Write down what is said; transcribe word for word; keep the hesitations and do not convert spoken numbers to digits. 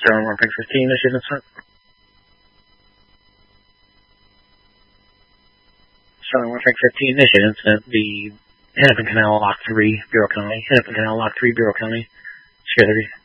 Starling one Frank fifteen, initiated incident. Starling one Frank fifteen, initiated incident. The Hennepin Canal Lock three, Bureau County. Hennepin Canal Lock three, Bureau County. Secure thirty.